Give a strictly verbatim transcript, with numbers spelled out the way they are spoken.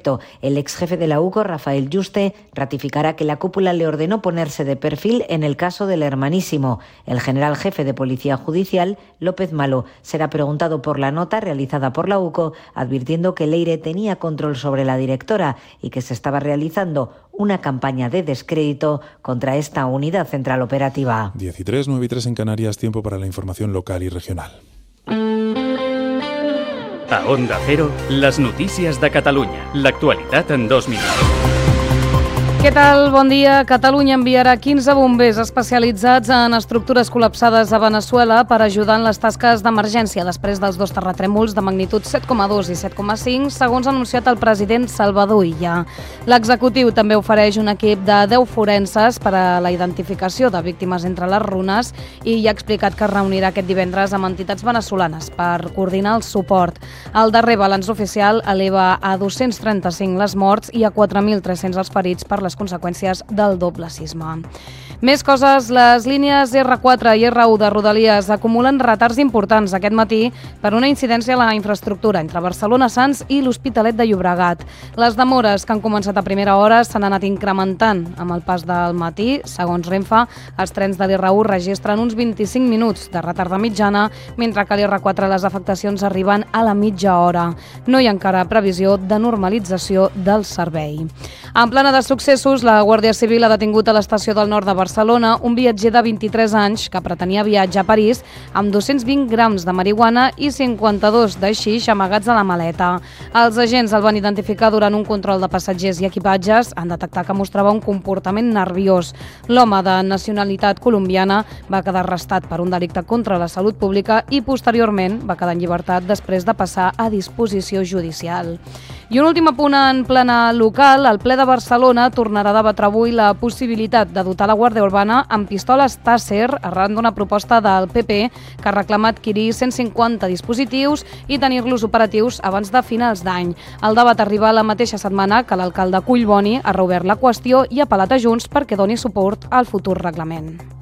respecto. El ex jefe de la U C O, Rafael Yuste, ratificará que la cúpula le ordenó ponerse de perfil en el caso del Hermanísimo. El general jefe de Policía Judicial, López Malo, será preguntado por la nota realizada por la U C O, advirtiendo que Leire tenía control sobre la directora y que se estaba realizando una campaña de descrédito contra esta unidad central operativa. diez y tres, nueve y tres en Canarias, tiempo para la información local y regional. A Onda Cero, les notícies de Catalunya. L'actualitat en dos minuts. Què tal? Bon dia. Catalunya enviarà quinze bombers especialitzats en estructures col·lapsades a Veneçuela per ajudar en les tasques d'emergència després dels dos terratrèmols de magnitud set coma dos i set coma cinc, segons ha anunciat el president Salvador Illa. L'executiu també ofereix un equip de deu forenses per a la identificació de víctimes entre les runes i ja ha explicat que es reunirà aquest divendres amb entitats veneçolanes per coordinar el suport. El darrer balanç oficial eleva a dos-cents trenta-cinc les morts i a quatre mil tres-cents els ferits per les conseqüències del doble sisme. Més coses, les línies erre quatre i erre u de Rodalies acumulen retards importants aquest matí per una incidència a la infraestructura entre Barcelona-Sants i l'Hospitalet de Llobregat. Les demores que han començat a primera hora s'han anat incrementant amb el pas del matí. Segons Renfe, els trens de l'erre u registren uns vint-i-cinc minuts de retard de mitjana, mentre que a l'erre quatre les afectacions arriben a la mitja hora. No hi ha encara previsió de normalització del servei. En plana de successos, la Guàrdia Civil ha detingut a l'estació del nord de Barcelona un viatger de vint-i-tres anys que pretenia viatjar a París amb dos-cents vint grams de marihuana i cinquanta-dos de xix amagats a la maleta. Els agents el van identificar durant un control de passatgers i equipatges. Han detectat que mostrava un comportament nerviós. L'home de nacionalitat colombiana va quedar arrestat per un delicte contra la salut pública i posteriorment va quedar en llibertat després de passar a disposició judicial. I un últim apunt en plana local. El ple de Barcelona tornarà a debatre avui la possibilitat de dotar la Guàrdia Urbana amb pistoles Taser arran d'una proposta del pe pe que reclama adquirir cent cinquanta dispositius i tenir-los operatius abans de finals d'any. El debat arriba la mateixa setmana que l'alcalde Collboni ha reobert la qüestió i ha apel·lat a Junts perquè doni suport al futur reglament.